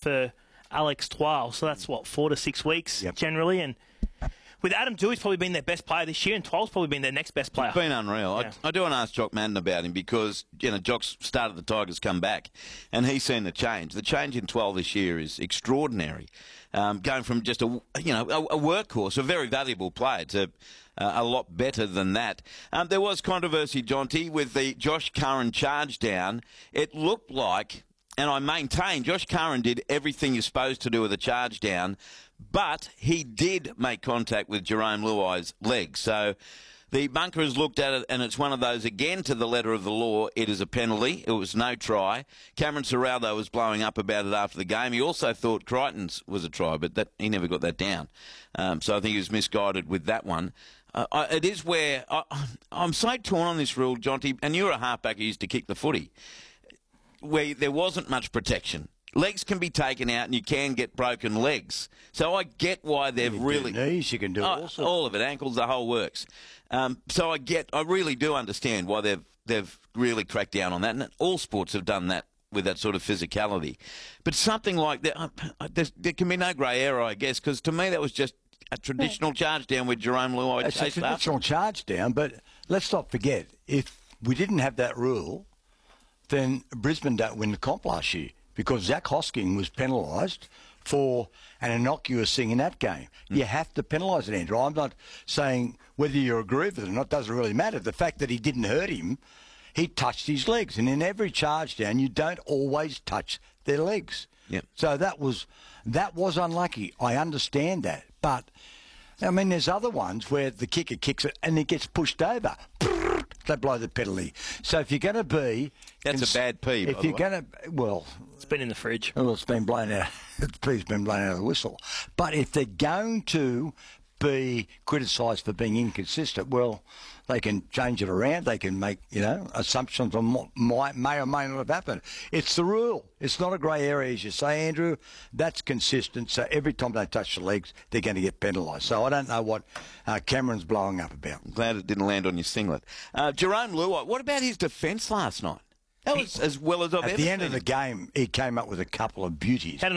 for Alex Twal. So that's, 4 to 6 weeks generally. And with Adam Dewey's probably been their best player this year, and Twal's probably been their next best player. It's been unreal. Yeah. I do want to ask Jock Madden about him because, Jock's started the Tigers come back, and he's seen the change. The change in Twal this year is extraordinary. Going from just a workhorse, a very valuable player, to a lot better than that. There was controversy, Jonty, with the Josh Curran charge down. It looked like, and I maintain, Josh Curran did everything you're supposed to do with a charge down, but he did make contact with Jerome Luai's legs. So the bunker has looked at it, and it's one of those, again, to the letter of the law, it is a penalty. It was no try. Cameron Serraldo was blowing up about it after the game. He also thought Crichton's was a try, but he never got that down. So I think he was misguided with that one. It is where I'm so torn on this rule, Jonty, and you're a halfback who used to kick the footy, where there wasn't much protection. Legs can be taken out and you can get broken legs. So I get why they've really... knees, you can do all of it, ankles, the whole works. So I really do understand why they've really cracked down on that. And all sports have done that with that sort of physicality. But something like that, there can be no grey area, I guess, because to me that was just a traditional charge down with Jerome Luai. It's a traditional charge down, but let's not forget, if we didn't have that rule, then Brisbane don't win the comp last year because Zach Hosking was penalised for an innocuous thing in that game. You have to penalise it, Andrew. I'm not saying whether you agree with it or not doesn't really matter. The fact that he didn't hurt him, he touched his legs. And in every charge down, you don't always touch their legs. Yep. So that was unlucky. I understand that. But, I mean, there's other ones where the kicker kicks it and it gets pushed over. They blow the penalty. So if you're going to be... That's a bad P, If you're going to... Well... It's been in the fridge. Well, it's been blown out. The P's been blown out of the whistle. But if they're going to be criticised for being inconsistent, well, they can change it around. They can make, assumptions on what may or may not have happened. It's the rule. It's not a grey area, as you say, Andrew. That's consistent. So every time they touch the legs, they're going to get penalised. So I don't know what Cameron's blowing up about. I'm glad it didn't land on your singlet. Jerome Luai, what about his defence last night? That was as well as I've ever seen. At the end of the game, he came up with a couple of beauties.